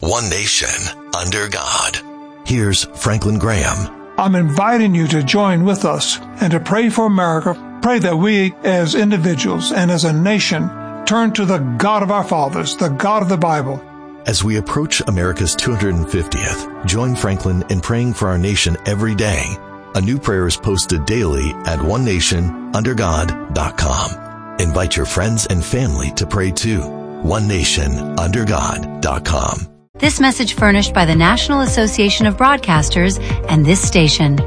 one nation, under God. Here's Franklin Graham. I'm inviting you to join with us and to pray for America. Pray that we as individuals and as a nation turn to the God of our fathers, the God of the Bible. As we approach America's 250th, join Franklin in praying for our nation every day. A new prayer is posted daily at onenationundergod.com. Invite your friends and family to pray too. onenationundergod.com. This message furnished by the National Association of Broadcasters and this station.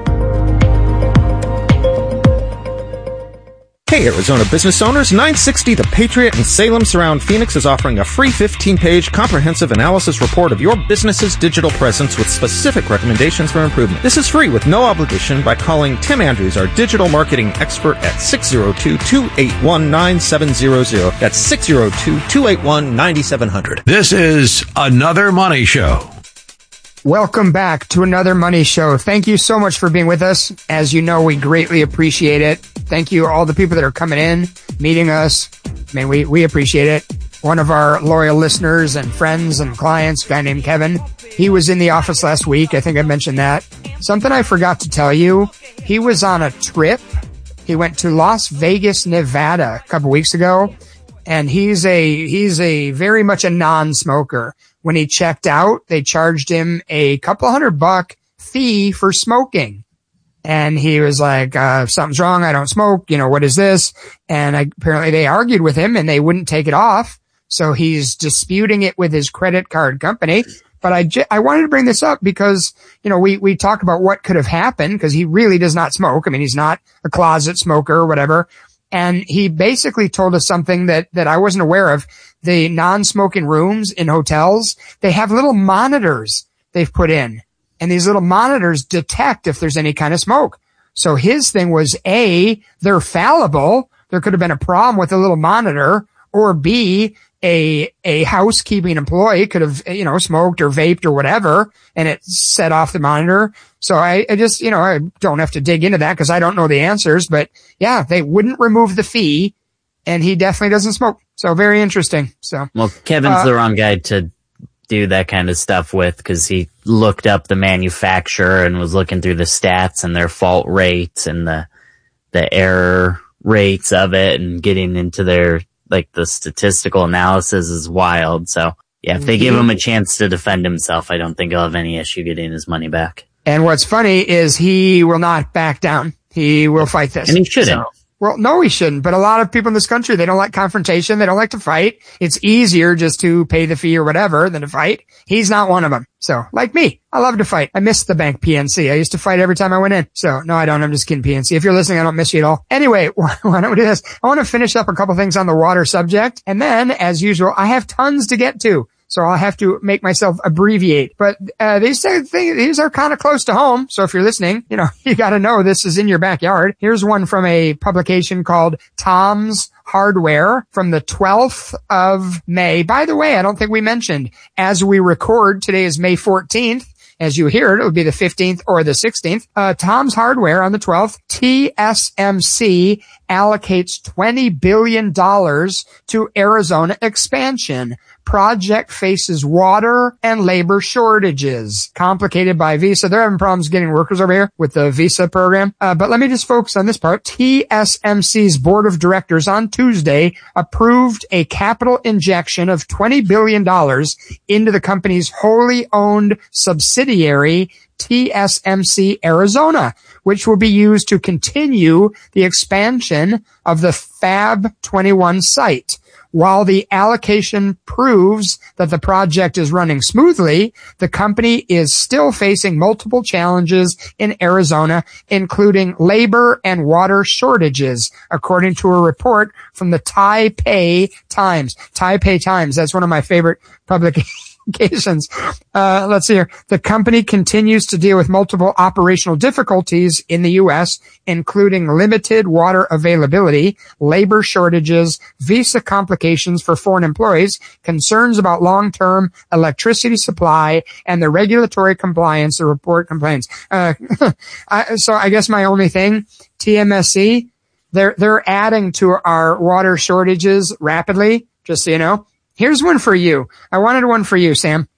Hey, Arizona business owners, 960 The Patriot in Salem Surround Phoenix is offering a free 15-page comprehensive analysis report of your business's digital presence with specific recommendations for improvement. This is free with no obligation by calling Tim Andrews, our digital marketing expert, at 602-281-9700. That's 602-281-9700. This is Another Money Show. Welcome back to Another Money Show. Thank you so much for being with us. As you know, we greatly appreciate it. Thank you all the people that are coming in, meeting us. I mean, we appreciate it. One of our loyal listeners and friends and clients, a guy named Kevin, he was in the office last week. I think I mentioned that. Something I forgot to tell you, he was on a trip. He went to Las Vegas, Nevada a couple weeks ago, and he's a very much a non-smoker. When he checked out, they charged him a couple $100 fee for smoking. And he was like, something's wrong. I don't smoke. What is this? And apparently they argued with him and they wouldn't take it off. So he's disputing it with his credit card company. But I wanted to bring this up because, we talk about what could have happened because he really does not smoke. I mean, he's not a closet smoker or whatever. And he basically told us something that I wasn't aware of. The non-smoking rooms in hotels, they have little monitors they've put in. And these little monitors detect if there's any kind of smoke. So his thing was A, they're fallible. There could have been a problem with a little monitor, or B, a housekeeping employee could have, smoked or vaped or whatever, and it set off the monitor. So I just, I don't have to dig into that because I don't know the answers, but yeah, they wouldn't remove the fee, and he definitely doesn't smoke. So very interesting. So, well, Kevin's the wrong guy to do that kind of stuff with because he looked up the manufacturer and was looking through the stats and their fault rates and the error rates of it and getting into their, the statistical analysis is wild. So yeah, if they give him a chance to defend himself, I don't think he'll have any issue getting his money back. And what's funny is he will not back down. He will fight this. And he shouldn't. Well, no, he shouldn't. But a lot of people in this country, they don't like confrontation. They don't like to fight. It's easier just to pay the fee or whatever than to fight. He's not one of them. So, like me, I love to fight. I miss the bank PNC. I used to fight every time I went in. So, no, I don't. I'm just kidding, PNC. If you're listening, I don't miss you at all. Anyway, why don't we do this? I want to finish up a couple things on the water subject. And then, as usual, I have tons to get to. So I'll have to make myself abbreviate. But these are kind of close to home. So if you're listening, you got to know this is in your backyard. Here's one from a publication called Tom's Hardware from the 12th of May. By the way, I don't think we mentioned, as we record, today is May 14th. As you hear it, it would be the 15th or the 16th. Tom's Hardware on the 12th, TSMC allocates $20 billion to Arizona expansion. Project faces water and labor shortages. Complicated by Visa. They're having problems getting workers over here with the Visa program. But let me just focus on this part. TSMC's board of directors on Tuesday approved a capital injection of $20 billion into the company's wholly owned subsidiary, TSMC Arizona, which will be used to continue the expansion of the Fab 21 site. While the allocation proves that the project is running smoothly, the company is still facing multiple challenges in Arizona, including labor and water shortages, according to a report from the Taipei Times. Taipei Times, that's one of my favorite publications. Let's see here. The company continues to deal with multiple operational difficulties in the U.S., including limited water availability, labor shortages, visa complications for foreign employees, concerns about long-term electricity supply, and the regulatory compliance, the report complains. So I guess my only thing, TMSC, they're adding to our water shortages rapidly, just so you know. Here's one for you. I wanted one for you, Sam.